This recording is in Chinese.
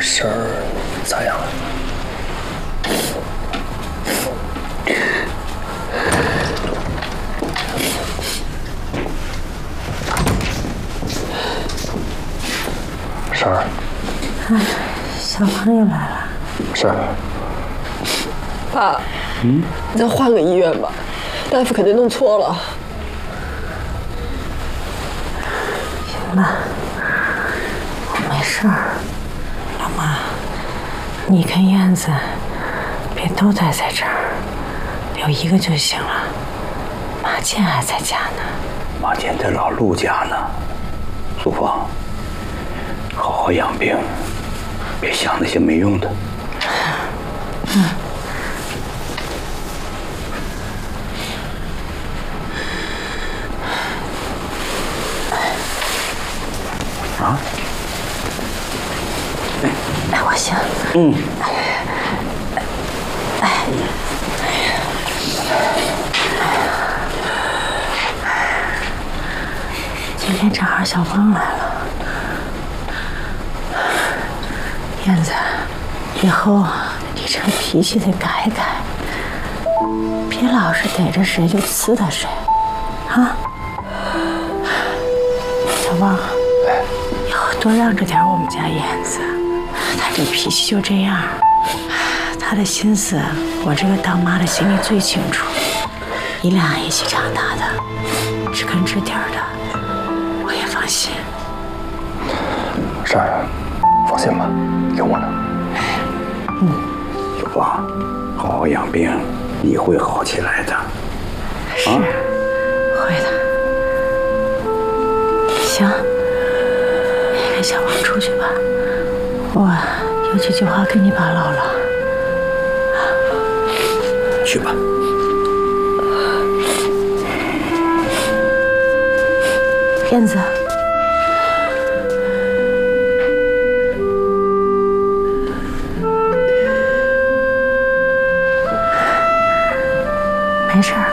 婶儿咋样了？婶儿， 小朋友来了。 是。 爸，你再换个医院吧，大夫肯定弄错了。 行了，我没事儿。老妈，你跟燕子别都待在这儿，留一个就行了。马健还在家呢。 马健在老陆家呢。苏芳，好好养病，别想那些没用的。啊？ 哎，我行。今天正好小芳来了。燕子，以后你这个脾气得改一改，别老是逮着谁就呲他谁，啊！小芳，以后多让着点我们家燕子，她这脾气就这样，她的心思我这个当妈的心里最清楚。你俩一起长大的，知根知底的，我也放心。 婶儿，放心吧，有我呢。 苏芳，好好养病，你会好起来的。 是，会的。行，你跟小王出去吧，我有几句话跟你爸唠唠。 去吧。 燕子，没事儿。